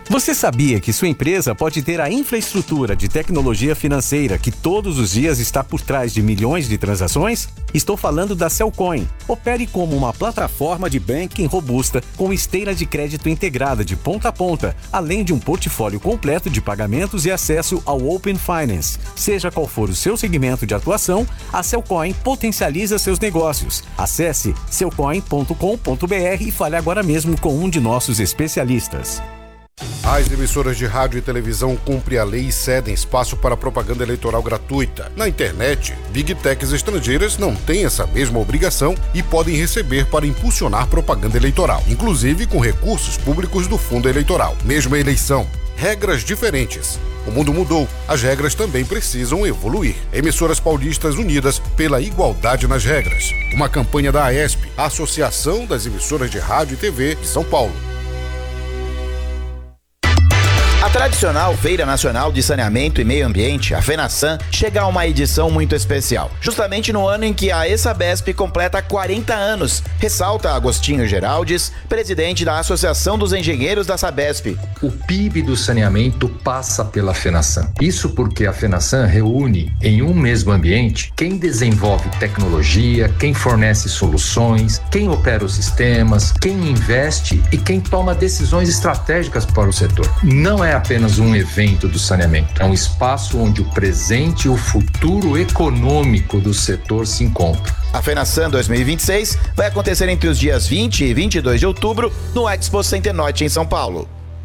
Você sabia que sua empresa pode ter a infraestrutura de tecnologia financeira que todos os dias está por trás de milhões de transações? Estou falando da Cellcoin. Opere como uma plataforma de banking robusta com esteira de crédito integrada de ponta a ponta, além de um portfólio completo de pagamentos e acesso ao Open Finance. Seja qual for o seu segmento de atuação, a Cellcoin potencializa seus negócios. Acesse cellcoin.com.br e fale agora mesmo com um de nossos especialistas. As emissoras de rádio e televisão cumprem a lei e cedem espaço para propaganda eleitoral gratuita. Na internet, Big Techs estrangeiras não têm essa mesma obrigação e podem receber para impulsionar propaganda eleitoral, inclusive com recursos públicos do fundo eleitoral. Mesma eleição, regras diferentes. O mundo mudou, as regras também precisam evoluir. Emissoras paulistas unidas pela igualdade nas regras. Uma campanha da AESP, a Associação das Emissoras de Rádio e TV de São Paulo. A tradicional Feira Nacional de Saneamento e Meio Ambiente, a FENASAN, chega a uma edição muito especial, justamente no ano em que a ESABESP completa 40 anos, ressalta Agostinho Geraldes, presidente da Associação dos Engenheiros da SABESP. O PIB do saneamento passa pela FENASAN. Isso porque a FENASAN reúne em um mesmo ambiente quem desenvolve tecnologia, quem fornece soluções, quem opera os sistemas, quem investe e quem toma decisões estratégicas para o setor. Não é apenas um evento do saneamento, é um espaço onde o presente e o futuro econômico do setor se encontram. A FENASAN 2026 vai acontecer entre os dias 20 e 22 de outubro no Expo Center Norte em São Paulo.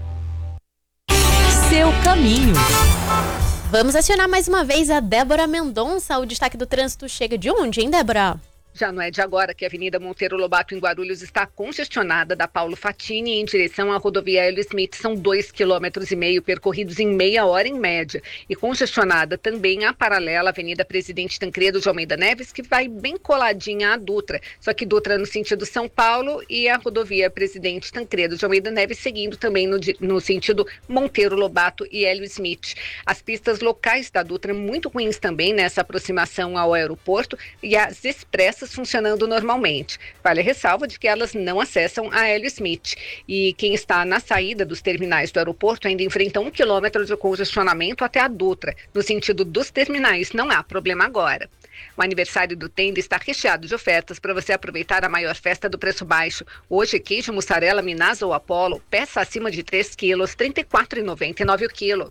Seu caminho. Vamos acionar mais uma vez a Débora Mendonça. O destaque do trânsito chega de onde, hein, Débora? Já não é de agora que a Avenida Monteiro Lobato em Guarulhos está congestionada da Paulo Fatini em direção à rodovia Hélio Smith. São 2,5 km percorridos em meia hora em média. E congestionada também a paralela Avenida Presidente Tancredo de Almeida Neves, que vai bem coladinha à Dutra. Só que Dutra no sentido São Paulo e a rodovia Presidente Tancredo de Almeida Neves seguindo também no sentido Monteiro Lobato e Hélio Smith. As pistas locais da Dutra muito ruins também nessa aproximação ao aeroporto e as expressas funcionando normalmente. Vale a ressalva de que elas não acessam a Hélio Smith. E quem está na saída dos terminais do aeroporto ainda enfrenta 1 quilômetro de congestionamento até a Dutra. No sentido dos terminais, não há problema agora. O aniversário do Tenda está recheado de ofertas para você aproveitar a maior festa do preço baixo. Hoje, queijo mussarela Minas ou Apollo, peça acima de 3 quilos, R$ 34,99 o quilo.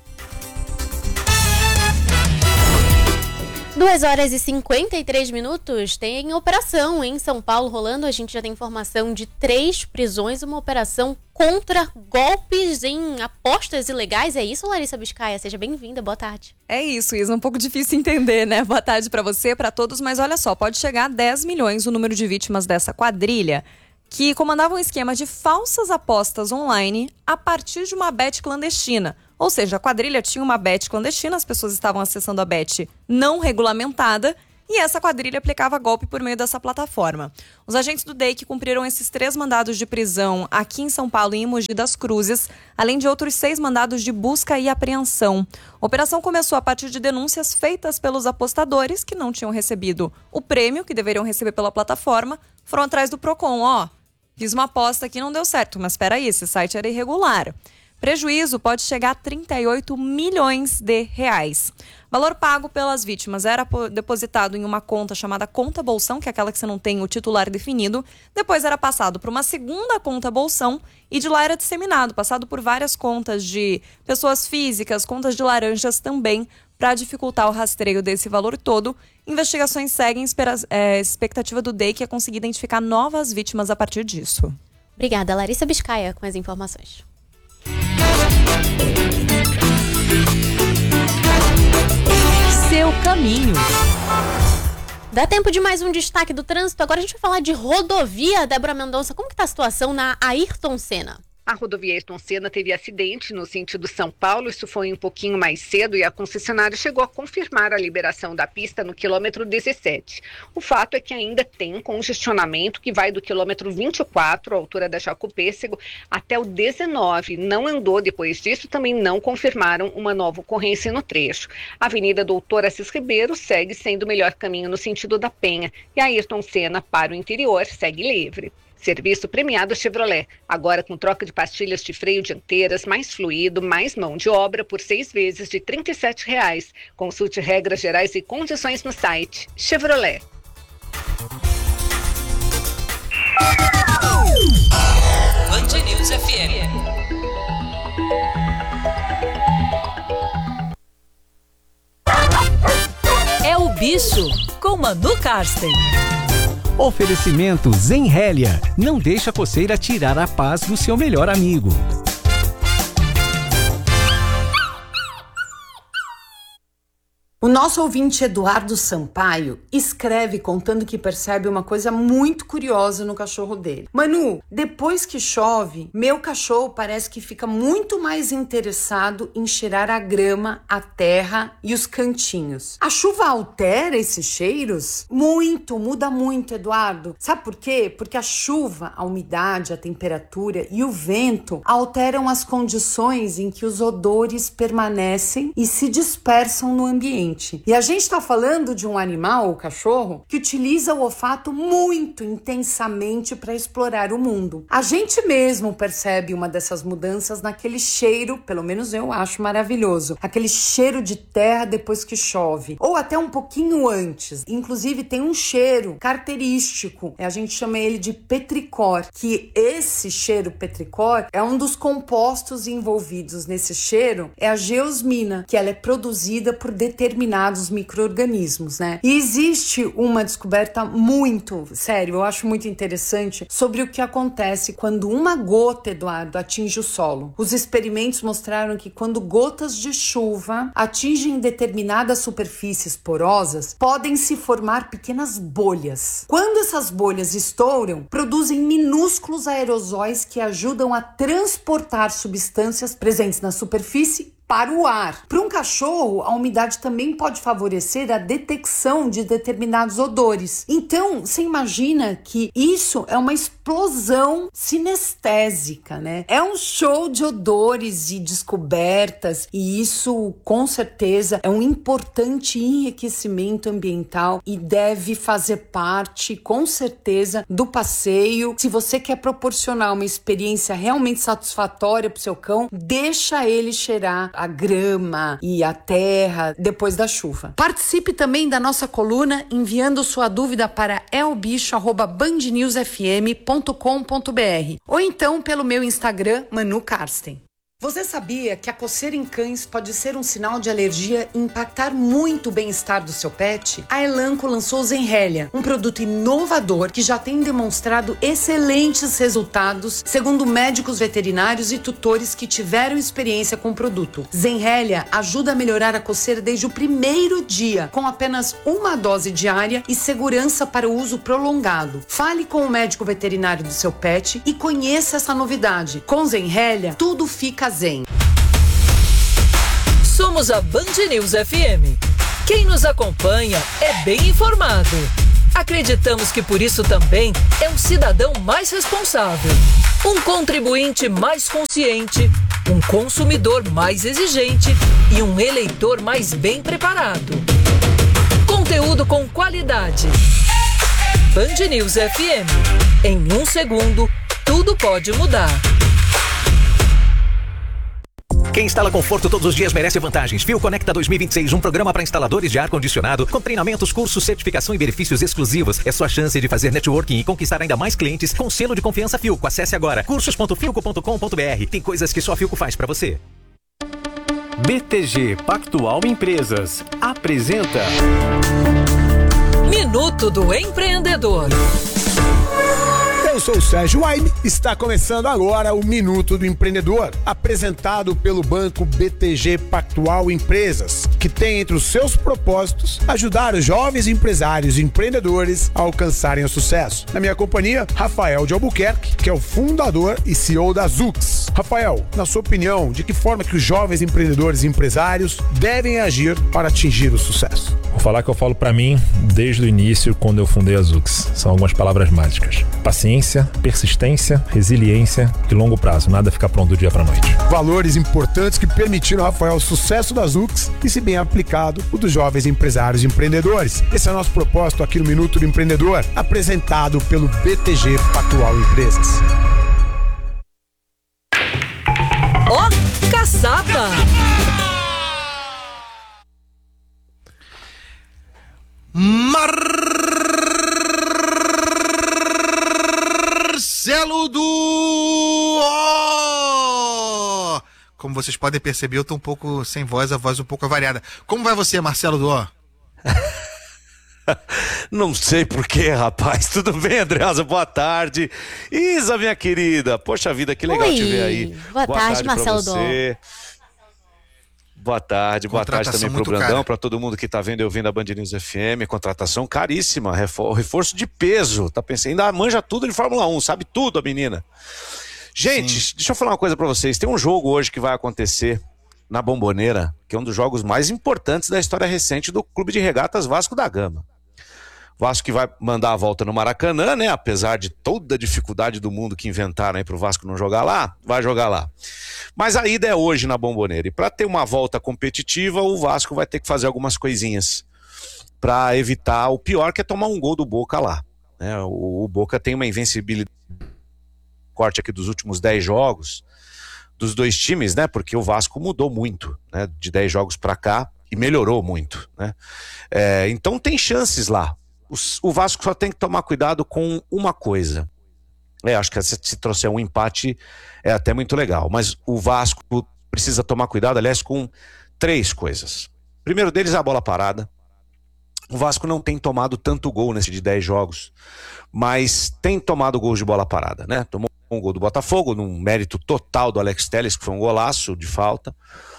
2h53, tem operação em São Paulo rolando. A gente já tem informação de 3 prisões, uma operação contra golpes em apostas ilegais. É isso, Larissa Biscaia? Seja bem-vinda, boa tarde. É isso, Isa, um pouco difícil entender, né? Boa tarde para você, para todos, mas olha só, pode chegar a 10 milhões o número de vítimas dessa quadrilha que comandava um esquema de falsas apostas online a partir de uma bet clandestina. Ou seja, a quadrilha tinha uma bet clandestina, as pessoas estavam acessando a bet não regulamentada e essa quadrilha aplicava golpe por meio dessa plataforma. Os agentes do DEIC cumpriram esses 3 mandados de prisão aqui em São Paulo e em Mogi das Cruzes, além de outros 6 mandados de busca e apreensão. A operação começou a partir de denúncias feitas pelos apostadores que não tinham recebido o prêmio que deveriam receber pela plataforma, foram atrás do Procon. Fiz uma aposta aqui, não deu certo, mas espera aí, esse site era irregular. Prejuízo pode chegar a 38 milhões de reais. Valor pago pelas vítimas era depositado em uma conta chamada conta bolsão, que é aquela que você não tem o titular definido. Depois era passado para uma segunda conta bolsão e de lá era disseminado, passado por várias contas de pessoas físicas, contas de laranjas também, para dificultar o rastreio desse valor todo. Investigações seguem, expectativa do DEIC é conseguir identificar novas vítimas a partir disso. Obrigada, Larissa Biscaia, com as informações. Seu caminho. Dá tempo de mais um destaque do trânsito. Agora a gente vai falar de rodovia. Débora Mendonça, como que está a situação na Ayrton Senna? A rodovia Ayrton Senna teve acidente no sentido São Paulo, isso foi um pouquinho mais cedo e a concessionária chegou a confirmar a liberação da pista no quilômetro 17. O fato é que ainda tem congestionamento que vai do quilômetro 24, à altura da Jacopêssego, até o 19. Não andou depois disso, também não confirmaram uma nova ocorrência no trecho. A Avenida Doutor Assis Ribeiro segue sendo o melhor caminho no sentido da Penha e a Ayrton Senna para o interior segue livre. Serviço premiado Chevrolet, agora com troca de pastilhas de freio dianteiras, mais fluido, mais mão de obra por 6 vezes de R$ 37,00. Consulte regras gerais e condições no site Chevrolet. Band News FM. É o Bicho, com Manu Karsten. Oferecimento Zenrélia. Não deixa a coceira tirar a paz do seu melhor amigo. O nosso ouvinte Eduardo Sampaio escreve contando que percebe uma coisa muito curiosa no cachorro dele. Manu, depois que chove, meu cachorro parece que fica muito mais interessado em cheirar a grama, a terra e os cantinhos. A chuva altera esses cheiros? Muito, muda muito, Eduardo. Sabe por quê? Porque a chuva, a umidade, a temperatura e o vento alteram as condições em que os odores permanecem e se dispersam no ambiente. E a gente está falando de um animal, o cachorro, que utiliza o olfato muito intensamente para explorar o mundo. A gente mesmo percebe uma dessas mudanças naquele cheiro, pelo menos eu acho maravilhoso, aquele cheiro de terra depois que chove, ou até um pouquinho antes. Inclusive tem um cheiro característico, a gente chama ele de petricor, que esse cheiro petricor é um dos compostos envolvidos nesse cheiro, é a geosmina, que ela é produzida por determinados micro-organismos, né? E existe uma descoberta muito, sério, eu acho muito interessante, sobre o que acontece quando uma gota, Eduardo, atinge o solo. Os experimentos mostraram que quando gotas de chuva atingem determinadas superfícies porosas, podem se formar pequenas bolhas. Quando essas bolhas estouram, produzem minúsculos aerosóis que ajudam a transportar substâncias presentes na superfície para o ar. Para um cachorro, a umidade também pode favorecer a detecção de determinados odores. Então, você imagina que isso é uma explosão sinestésica, né? É um show de odores e descobertas, e isso, com certeza, é um importante enriquecimento ambiental e deve fazer parte, com certeza, do passeio. Se você quer proporcionar uma experiência realmente satisfatória para o seu cão, deixa ele cheirar a grama e a terra depois da chuva. Participe também da nossa coluna enviando sua dúvida para elbicho@bandnewsfm.com.br ou então pelo meu Instagram, Manu Karsten. Você sabia que a coceira em cães pode ser um sinal de alergia e impactar muito o bem-estar do seu pet? A Elanco lançou o Zenrélia, um produto inovador que já tem demonstrado excelentes resultados, segundo médicos veterinários e tutores que tiveram experiência com o produto. Zenrélia ajuda a melhorar a coceira desde o primeiro dia, com apenas uma dose diária e segurança para o uso prolongado. Fale com o médico veterinário do seu pet e conheça essa novidade. Com Zenrélia, tudo fica zen. Somos a Band News FM. Quem nos acompanha é bem informado. Acreditamos que por isso também é um cidadão mais responsável, um contribuinte mais consciente, um consumidor mais exigente e um eleitor mais bem preparado. Conteúdo com qualidade. Band News FM. Em 1 segundo, tudo pode mudar. Quem instala conforto todos os dias merece vantagens. Fio Conecta 2026, um programa para instaladores de ar-condicionado, com treinamentos, cursos, certificação e benefícios exclusivos. É sua chance de fazer networking e conquistar ainda mais clientes com selo de confiança Filco. Acesse agora cursos.filco.com.br. Tem coisas que só a Filco faz para você. BTG Pactual Empresas apresenta Minuto do Empreendedor. Eu sou o Sérgio Waime, está começando agora o Minuto do Empreendedor, apresentado pelo banco BTG Pactual Empresas, que tem entre os seus propósitos ajudar os jovens empresários e empreendedores a alcançarem o sucesso. Na minha companhia, Rafael de Albuquerque, que é o fundador e CEO da Zux. Rafael, na sua opinião, de que forma que os jovens empreendedores e empresários devem agir para atingir o sucesso? Vou falar que eu falo pra mim desde o início, quando eu fundei a Zux. São algumas palavras mágicas: paciência, persistência, resiliência e longo prazo. Nada fica pronto do dia pra noite. Valores importantes que permitiram ao Rafael o sucesso da Zux e, se bem aplicado, o dos jovens empresários e empreendedores. Esse é o nosso propósito aqui no Minuto do Empreendedor, apresentado pelo BTG Pactual Empresas. Ó, caçapa! Marcelo do... Como vocês podem perceber, eu tô um pouco sem voz, a voz um pouco avariada. Como vai você, Marcelo do O? Não sei porquê, rapaz. Tudo bem, Andreasa? Boa tarde. Isa, minha querida. Poxa vida, que legal te ver aí. Boa tarde, Marcelo do O. Boa tarde também pro Brandão, para todo mundo que tá vendo e ouvindo a Band News FM. Contratação caríssima, reforço de peso. Tá pensando, ainda manja tudo de Fórmula 1, sabe tudo a menina. Gente, deixa eu falar uma coisa para vocês. Tem um jogo hoje que vai acontecer na Bombonera, que é um dos jogos mais importantes da história recente do Clube de Regatas Vasco da Gama. Vasco que vai mandar a volta no Maracanã, né? Apesar de toda a dificuldade do mundo que inventaram aí pro Vasco não jogar lá, vai jogar lá. Mas a ida é hoje na Bombonera. E para ter uma volta competitiva, o Vasco vai ter que fazer algumas coisinhas para evitar o pior, que é tomar um gol do Boca lá. Né? O Boca tem uma invencibilidade, corte aqui dos últimos 10 jogos dos dois times, né? Porque o Vasco mudou muito, né? De 10 jogos para cá e melhorou muito, né? Então tem chances lá. O Vasco só tem que tomar cuidado com uma coisa. Acho que se trouxer um empate é até muito legal. Mas o Vasco precisa tomar cuidado, aliás, com 3 coisas. Primeiro deles é a bola parada. O Vasco não tem tomado tanto gol nesse de 10 jogos, mas tem tomado gols de bola parada, né? Tomou um gol do Botafogo, num mérito total do Alex Telles, que foi um golaço de falta.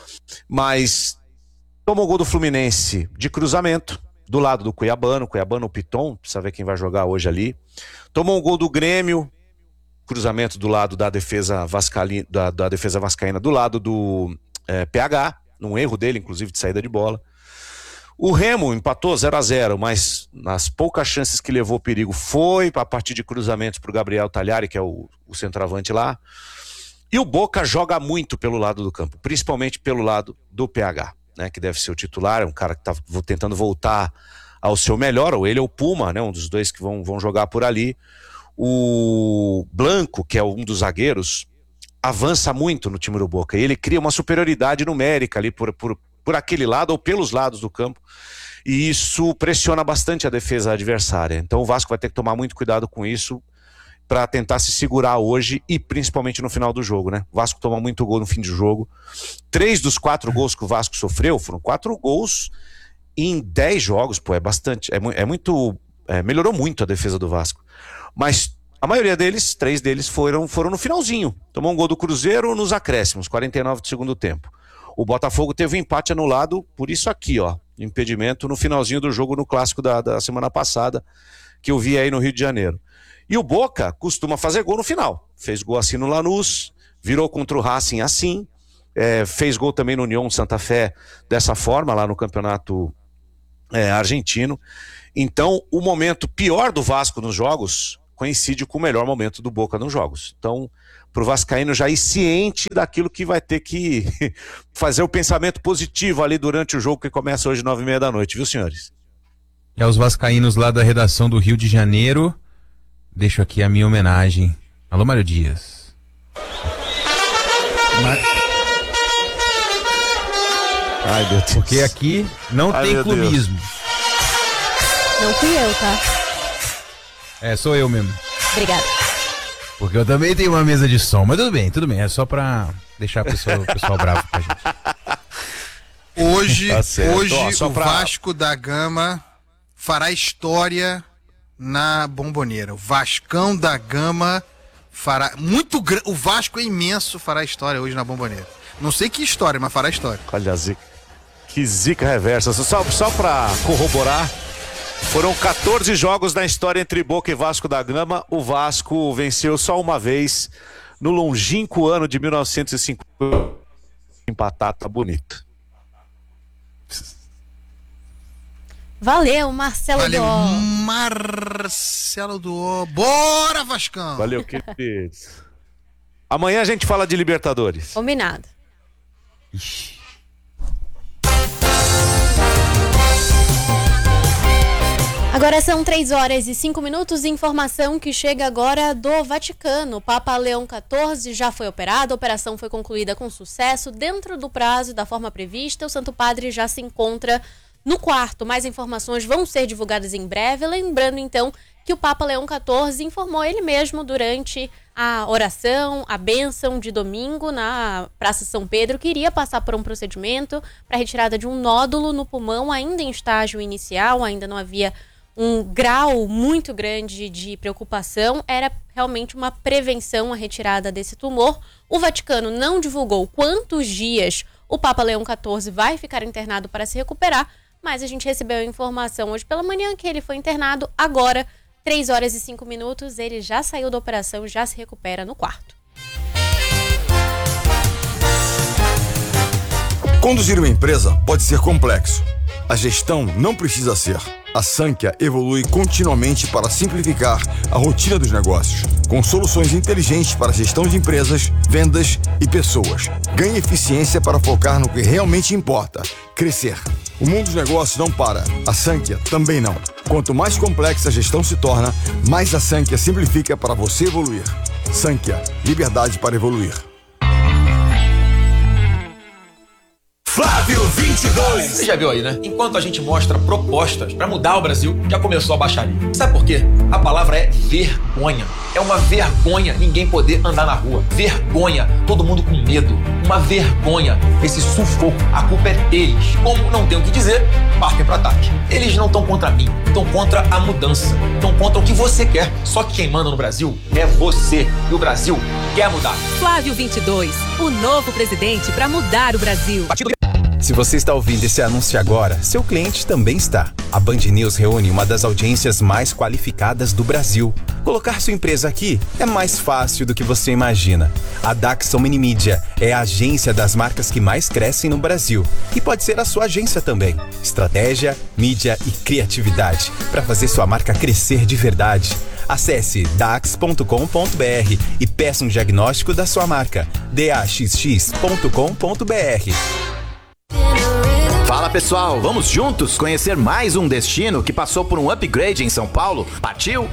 Mas tomou gol do Fluminense de cruzamento, do lado do Cuiabano, o Piton, precisa ver quem vai jogar hoje ali. Tomou um gol do Grêmio, cruzamento do lado da defesa vascaína, do lado do PH, num erro dele, inclusive, de saída de bola. O Remo empatou 0-0, mas nas poucas chances que levou perigo foi a partir de cruzamentos para o Gabriel Talhari, que é o centroavante lá. E o Boca joga muito pelo lado do campo, principalmente pelo lado do PH. Né, que deve ser o titular, é um cara que está tentando voltar ao seu melhor, ou ele ou o Puma, né, um dos dois que vão jogar por ali. O Blanco, que é um dos zagueiros, avança muito no time do Boca, e ele cria uma superioridade numérica ali por aquele lado ou pelos lados do campo, e isso pressiona bastante a defesa adversária. Então o Vasco vai ter que tomar muito cuidado com isso, para tentar se segurar hoje e principalmente no final do jogo, né? O Vasco toma muito gol no fim de jogo. 3 dos 4 gols que o Vasco sofreu foram 4 gols em 10 jogos, pô, é bastante, melhorou muito a defesa do Vasco. Mas a maioria deles, 3 deles foram no finalzinho. Tomou um gol do Cruzeiro nos acréscimos, 49 do segundo tempo. O Botafogo teve um empate anulado por isso aqui, ó, impedimento no finalzinho do jogo no clássico da semana passada, que eu vi aí no Rio de Janeiro. E o Boca costuma fazer gol no final. Fez gol assim no Lanús, virou contra o Racing assim, fez gol também no União Santa Fé dessa forma, lá no campeonato argentino. Então, o momento pior do Vasco nos jogos coincide com o melhor momento do Boca nos jogos. Então, pro vascaíno já ir ciente daquilo que vai ter que fazer o pensamento positivo ali durante o jogo que começa hoje 9h30 da noite, viu, senhores? E aos vascaínos lá da redação do Rio de Janeiro, deixo aqui a minha homenagem. Alô, Mário Dias. Ai, meu Deus. Porque aqui não tem clubismo. Não fui eu, tá? Sou eu mesmo. Obrigada. Porque eu também tenho uma mesa de som, mas tudo bem. É só pra deixar o pessoal bravo com a gente. Hoje o Vasco da Gama fará história na Bombonera. O Vascão da Gama fará o Vasco é imenso, fará história hoje na Bombonera. Não sei que história, mas fará história. Olha a zica. Que zica reversa. Só pra corroborar, foram 14 jogos na história entre Boca e Vasco da Gama. O Vasco venceu só uma vez no longínquo ano de 1950. Empatar, tá bonito. Valeu, Marcelo Valeu, Duó. Marcelo Duó. Bora, Vascão! Valeu, queridos. Amanhã a gente fala de Libertadores. Combinado. Agora são 3h05. Informação que chega agora do Vaticano. O Papa Leão XIV já foi operado. A operação foi concluída com sucesso. Dentro do prazo e da forma prevista, o Santo Padre já se encontra no quarto. Mais informações vão ser divulgadas em breve. Lembrando, então, que o Papa Leão XIV informou ele mesmo durante a oração, a bênção de domingo na Praça São Pedro, que iria passar por um procedimento para retirada de um nódulo no pulmão, ainda em estágio inicial, ainda não havia um grau muito grande de preocupação, era realmente uma prevenção a retirada desse tumor. O Vaticano não divulgou quantos dias o Papa Leão XIV vai ficar internado para se recuperar, mas a gente recebeu a informação hoje pela manhã que ele foi internado. Agora, 3h05, ele já saiu da operação, já se recupera no quarto. Conduzir uma empresa pode ser complexo. A gestão não precisa ser. A Sankhya evolui continuamente para simplificar a rotina dos negócios, com soluções inteligentes para a gestão de empresas, vendas e pessoas. Ganhe eficiência para focar no que realmente importa: crescer. O mundo dos negócios não para. A Sankhya também não. Quanto mais complexa a gestão se torna, mais a Sankhya simplifica para você evoluir. Sankhya, liberdade para evoluir. Flávio 22. Você já viu aí, né? Enquanto a gente mostra propostas pra mudar o Brasil, já começou a baixaria. Sabe por quê? A palavra é vergonha. É uma vergonha ninguém poder andar na rua. Vergonha, todo mundo com medo. Uma vergonha, esse sufoco. A culpa é deles. Como não tem o que dizer, partem pro ataque. Eles não estão contra mim, estão contra a mudança. Estão contra o que você quer. Só que quem manda no Brasil é você. E o Brasil quer mudar. Flávio 22, o novo presidente pra mudar o Brasil. Se você está ouvindo esse anúncio agora, seu cliente também está. A Band News reúne uma das audiências mais qualificadas do Brasil. Colocar sua empresa aqui é mais fácil do que você imagina. A Daxon Minimídia é a agência das marcas que mais crescem no Brasil. E pode ser a sua agência também. Estratégia, mídia e criatividade para fazer sua marca crescer de verdade. Acesse dax.com.br e peça um diagnóstico da sua marca. daxx.com.br. Fala pessoal, vamos juntos conhecer mais um destino que passou por um upgrade em São Paulo? Partiu?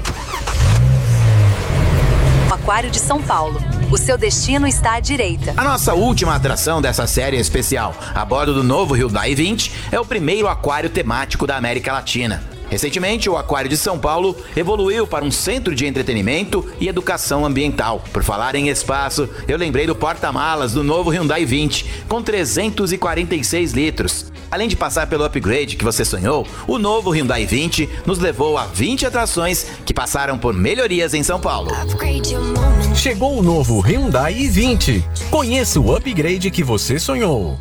Aquário de São Paulo. O seu destino está à direita. A nossa última atração dessa série especial, a bordo do novo Hyundai i20, é o primeiro aquário temático da América Latina. Recentemente, o Aquário de São Paulo evoluiu para um centro de entretenimento e educação ambiental. Por falar em espaço, eu lembrei do porta-malas do novo Hyundai i20, com 346 litros. Além de passar pelo upgrade que você sonhou, o novo Hyundai i20 nos levou a 20 atrações que passaram por melhorias em São Paulo. Chegou o novo Hyundai i20. Conheça o upgrade que você sonhou.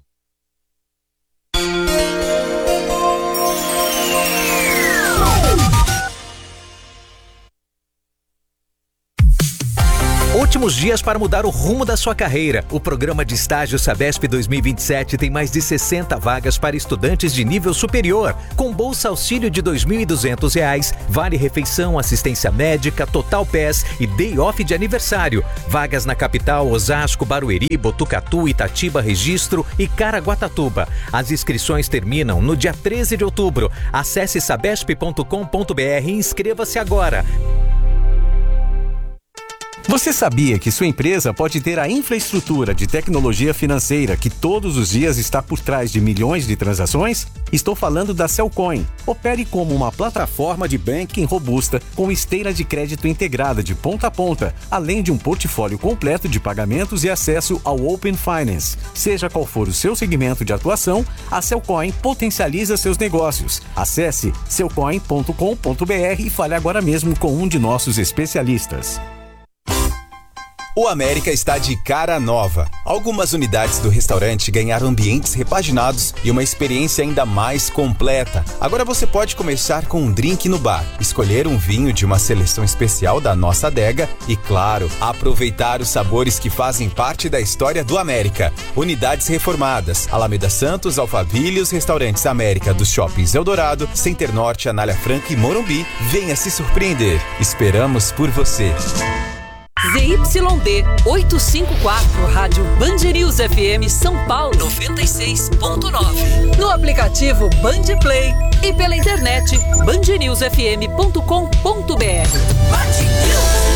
Últimos dias para mudar o rumo da sua carreira. O programa de estágio Sabesp 2027 tem mais de 60 vagas para estudantes de nível superior, com bolsa auxílio de R$ 2.200, vale refeição, assistência médica, total PES e day off de aniversário. Vagas na capital, Osasco, Barueri, Botucatu, Itatiba, Registro e Caraguatatuba. As inscrições terminam no dia 13 de outubro. Acesse sabesp.com.br e inscreva-se agora. Você sabia que sua empresa pode ter a infraestrutura de tecnologia financeira que todos os dias está por trás de milhões de transações? Estou falando da Cellcoin. Opere como uma plataforma de banking robusta com esteira de crédito integrada de ponta a ponta, além de um portfólio completo de pagamentos e acesso ao Open Finance. Seja qual for o seu segmento de atuação, a Cellcoin potencializa seus negócios. Acesse cellcoin.com.br e fale agora mesmo com um de nossos especialistas. O América está de cara nova. Algumas unidades do restaurante ganharam ambientes repaginados e uma experiência ainda mais completa. Agora você pode começar com um drink no bar, escolher um vinho de uma seleção especial da nossa adega e, claro, aproveitar os sabores que fazem parte da história do América. Unidades reformadas: Alameda Santos, Alphaville, os restaurantes América dos Shoppings Eldorado, Center Norte, Anália Franca e Morumbi. Venha se surpreender. Esperamos por você. ZYD 854, Rádio Band News FM São Paulo 96.9. No aplicativo Band Play e pela internet bandnewsfm.com.br. Band News.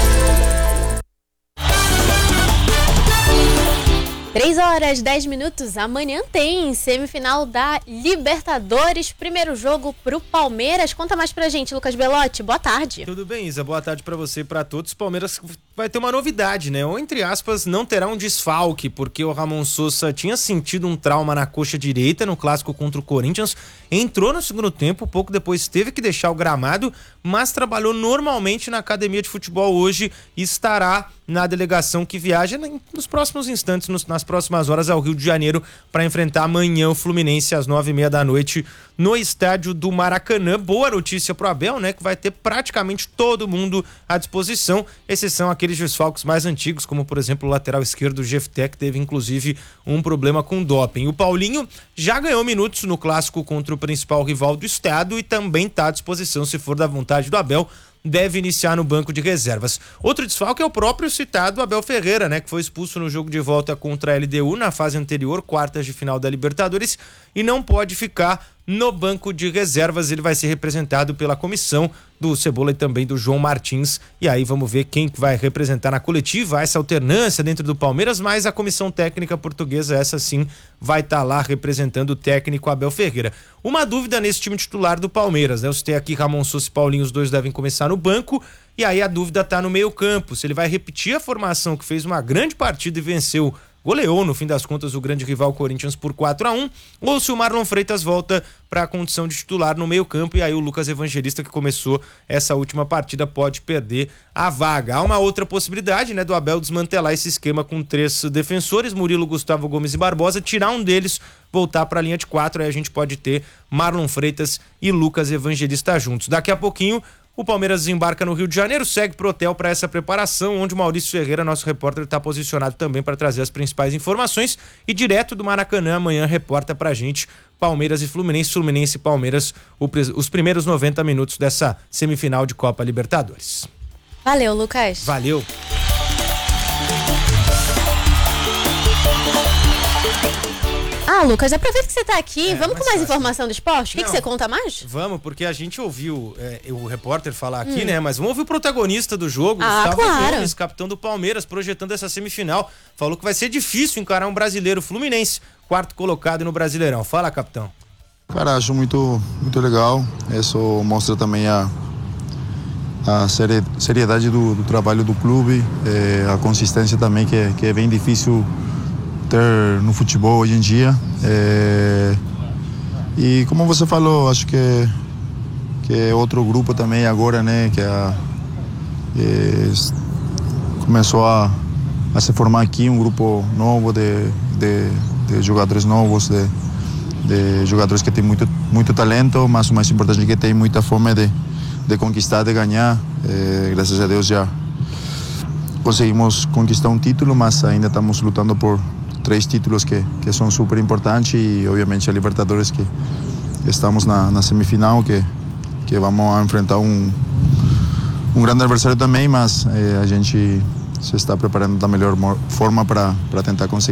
3h10. Amanhã tem semifinal da Libertadores. Primeiro jogo pro Palmeiras. Conta mais pra gente, Lucas Belotti. Boa tarde. Tudo bem, Isa? Boa tarde pra você e pra todos. Palmeiras vai ter uma novidade, né? Ou, entre aspas, não terá um desfalque, porque o Ramon Sousa tinha sentido um trauma na coxa direita no clássico contra o Corinthians. Entrou no segundo tempo, pouco depois teve que deixar o gramado, mas trabalhou normalmente na academia de futebol hoje e estará na delegação que viaja nos próximos instantes, nas próximas horas, ao Rio de Janeiro, para enfrentar amanhã o Fluminense às 9h30 no estádio do Maracanã. Boa notícia pro Abel, né? Que vai ter praticamente todo mundo à disposição, exceção aqueles desfalques mais antigos, como por exemplo o lateral esquerdo, o Jefté, que teve inclusive um problema com doping. O Paulinho já ganhou minutos no clássico contra o principal rival do estado e também está à disposição, se for da vontade do Abel, deve iniciar no banco de reservas. Outro desfalque é o próprio citado Abel Ferreira, né, que foi expulso no jogo de volta contra a LDU na fase anterior, quartas de final da Libertadores, e não pode ficar no banco de reservas. Ele vai ser representado pela comissão do Cebola e também do João Martins, e aí vamos ver quem vai representar na coletiva essa alternância dentro do Palmeiras, mas a comissão técnica portuguesa, essa sim, vai estar lá representando o técnico Abel Ferreira. Uma dúvida nesse time titular do Palmeiras, né? Eu citei aqui Ramon Sousa e Paulinho, os dois devem começar no banco, e aí a dúvida tá no meio campo, se ele vai repetir a formação que fez uma grande partida e goleou no fim das contas o grande rival Corinthians por 4-1, ou se o Marlon Freitas volta para a condição de titular no meio campo, e aí o Lucas Evangelista, que começou essa última partida, pode perder a vaga. Há uma outra possibilidade, né, do Abel desmantelar esse esquema com 3 defensores, Murilo, Gustavo Gomes e Barbosa, tirar um deles, voltar para a linha de 4, aí a gente pode ter Marlon Freitas e Lucas Evangelista juntos. Daqui a pouquinho o Palmeiras desembarca no Rio de Janeiro, segue pro hotel para essa preparação, onde o Maurício Ferreira, nosso repórter, está posicionado também para trazer as principais informações, e direto do Maracanã amanhã reporta pra gente Palmeiras e Fluminense e Palmeiras, os primeiros 90 minutos dessa semifinal de Copa Libertadores. Valeu, Lucas. Valeu. Lucas, aproveita que você tá aqui, vamos com mais informação do esporte? O que você conta mais? Vamos, porque a gente ouviu o repórter falar aqui, né? Mas vamos ouvir o protagonista do jogo, Gustavo Gomes, capitão do Palmeiras, projetando essa semifinal. Falou que vai ser difícil encarar um brasileiro, Fluminense, quarto colocado no Brasileirão. Fala, capitão. Cara, acho muito legal. Isso mostra também a seriedade do trabalho do clube, a consistência também, que é bem difícil ter no futebol hoje em dia. E como você falou, acho que é outro grupo também agora, né, que começou a se formar aqui um grupo novo de jogadores novos, de jogadores que têm muito talento, mas o mais importante é que tem muita fome de conquistar, de ganhar. Graças a Deus já conseguimos conquistar um título, mas ainda estamos lutando por 3 títulos que são super importantes, e obviamente a Libertadores, que estamos na semifinal, que vamos enfrentar um grande adversário também, mas a gente se está preparando da melhor forma para tentar conseguir